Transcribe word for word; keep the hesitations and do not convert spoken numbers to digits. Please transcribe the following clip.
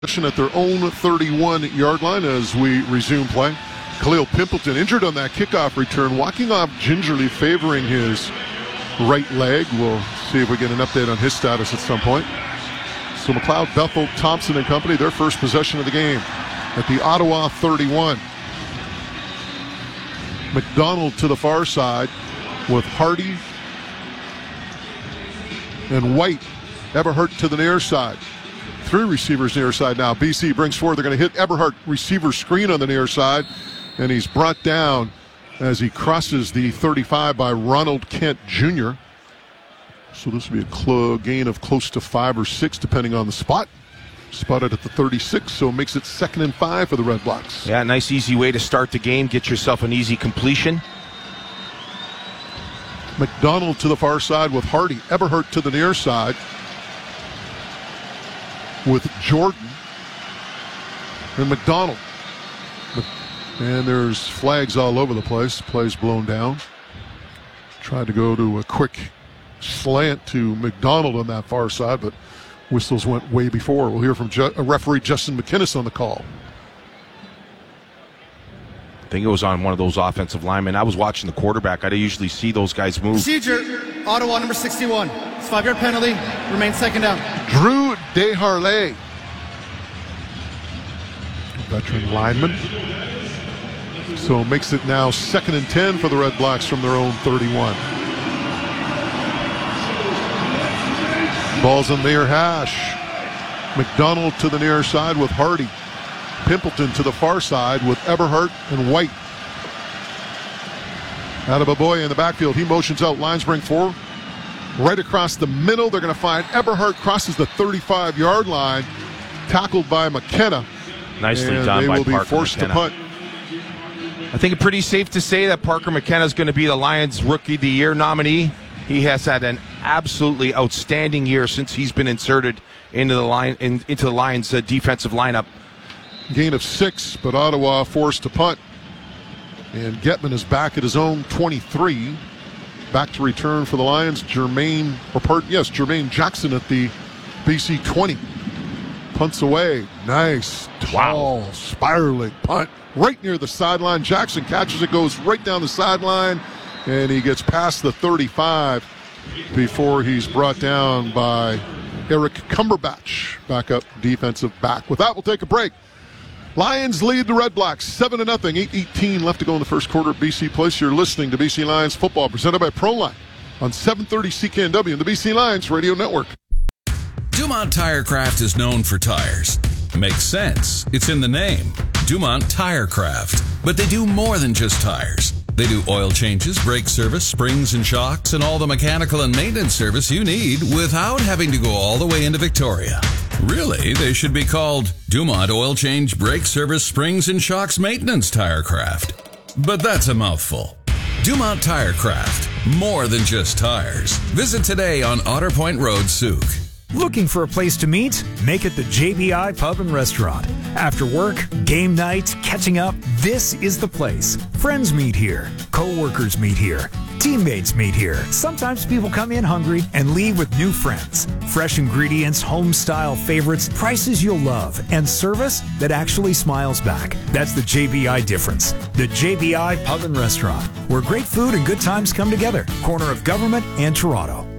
At their own thirty-one-yard line as we resume play. Khalil Pimpleton injured on that kickoff return, walking off gingerly, favoring his right leg. We'll see if we get an update on his status at some point. So McLeod, Bethel, Thompson and company, their first possession of the game at the Ottawa thirty-one. McDonald to the far side with Hardy and White. Eberhardt to the near side. Three receivers near side now. B C brings forward. They're going to hit Eberhardt receiver screen on the near side. And he's brought down as he crosses the thirty-five by Ronald Kent Junior So this will be a cl- gain of close to five or six, depending on the spot. Spotted at the thirty-six, so it makes it second and five for the Red Blacks. Yeah, nice easy way to start the game. Get yourself an easy completion. McDonald to the far side with Hardy. Eberhardt to the near side with Jordan and McDonald. And there's flags all over the place. Plays blown down. Tried to go to a quick slant to McDonald on that far side, but whistles went way before. We'll hear from Ju- referee Justin McInnes on the call. I think it was on one of those offensive linemen. I was watching the quarterback. I don't usually see those guys move. Procedure, Ottawa number sixty-one. It's a five-yard penalty. Remains second down. Drew Desharnais, veteran lineman. So makes it now second and ten for the Red Blacks from their own thirty-one. Ball's on near hash. McDonald to the near side with Hardy. Pimpleton to the far side with Eberhardt and White. Adeboboye in the backfield. He motions out. Lions bring forward. Right across the middle. They're going to find Eberhardt crosses the thirty-five-yard line. Tackled by McKenna. Nicely and done they by will be Parker forced McKenna. to punt. I think it's pretty safe to say that Parker McKenna is going to be the Lions Rookie of the Year nominee. He has had an absolutely outstanding year since he's been inserted into the line in, into the Lions' uh, defensive lineup. Gain of six, but Ottawa forced to punt. And Getman is back at his own twenty-three. Back to return for the Lions. Jermaine, or part, yes, Jermaine Jackson at the B C twenty. Punts away. Nice, tall, wow. Spiraling punt. Right near the sideline. Jackson catches it, goes right down the sideline, and he gets past the thirty-five before he's brought down by Eric Cumberbatch, backup defensive back. With that, we'll take a break. Lions lead the Red Blacks seven to nothing. eight eighteen left to go in the first quarter at B C Place. You're listening to B C Lions football presented by Proline on seven thirty C K N W and the B C Lions Radio Network. Dumont Tirecraft is known for tires. Makes sense. It's in the name. Dumont Tirecraft. But they do more than just tires. They do oil changes, brake service, springs and shocks, and all the mechanical and maintenance service you need without having to go all the way into Victoria. Really, they should be called Dumont Oil Change, Brake Service, Springs and Shocks Maintenance Tirecraft. But that's a mouthful. Dumont Tirecraft. More than just tires. Visit today on Otter Point Road, Souk. Looking for a place to meet? Make it the J B I Pub and Restaurant. After work, game night, catching up, this is the place. Friends meet here. Co-workers meet here. Teammates meet here. Sometimes people come in hungry and leave with new friends. Fresh ingredients, home-style favorites, prices you'll love, and service that actually smiles back. That's the J B I difference. The J B I Pub and Restaurant, where great food and good times come together. Corner of Government and Toronto.